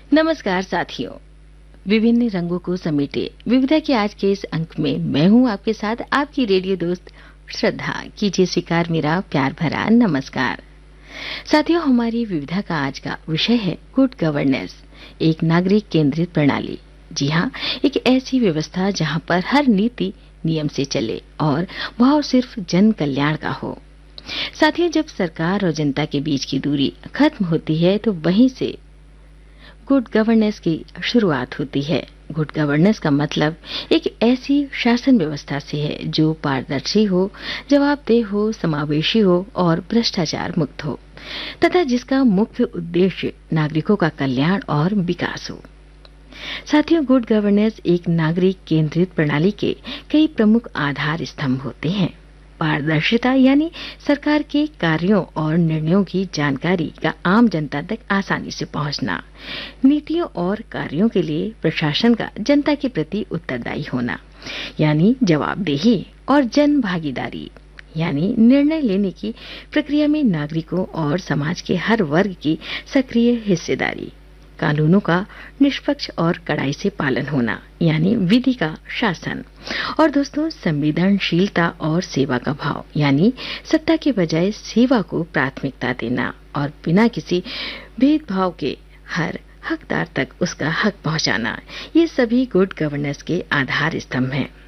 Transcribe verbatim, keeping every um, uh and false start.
नमस्कार साथियों, विभिन्न रंगों को समेटे विविधता के आज के इस अंक में मैं हूं आपके साथ आपकी रेडियो दोस्त श्रद्धा। कीजिए स्वीकार मेरा प्यार भरा नमस्कार। साथियों, हमारी विविधता का आज का विषय है गुड गवर्नेंस, एक नागरिक केंद्रित प्रणाली। जी हाँ, एक ऐसी व्यवस्था जहां पर हर नीति नियम से चले और भाव सिर्फ जन कल्याण का हो। साथियों, जब सरकार और जनता के बीच की दूरी खत्म होती है तो वहीं से गुड गवर्नेंस की शुरुआत होती है। गुड गवर्नेंस का मतलब एक ऐसी शासन व्यवस्था से है जो पारदर्शी हो, जवाबदेह हो, समावेशी हो और भ्रष्टाचार मुक्त हो, तथा जिसका मुख्य उद्देश्य नागरिकों का कल्याण और विकास हो। साथियों, गुड गवर्नेंस एक नागरिक केंद्रित प्रणाली के कई प्रमुख आधार स्तंभ होते हैं। पारदर्शिता यानी सरकार के कार्यों और निर्णयों की जानकारी का आम जनता तक आसानी से पहुंचना। नीतियों और कार्यों के लिए प्रशासन का जनता के प्रति उत्तरदायी होना यानी जवाबदेही। और जन भागीदारी यानी निर्णय लेने की प्रक्रिया में नागरिकों और समाज के हर वर्ग की सक्रिय हिस्सेदारी। कानूनों का निष्पक्ष और कड़ाई से पालन होना यानी विधि का शासन। और दोस्तों, संवेदनशीलता और सेवा का भाव यानी सत्ता के बजाय सेवा को प्राथमिकता देना और बिना किसी भेदभाव के हर हकदार तक उसका हक पहुंचाना। ये सभी गुड गवर्नेंस के आधार स्तंभ हैं।